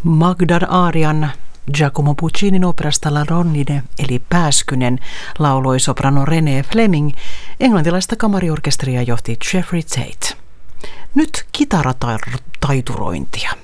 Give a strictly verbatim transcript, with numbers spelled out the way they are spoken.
Magdan Arian Giacomo Puccinin operasta La Rondine eli Pääskynen lauloi soprano Renée Fleming, englantilaista kamariorkesteria johti Jeffrey Tate. Nyt kitarataiturointia.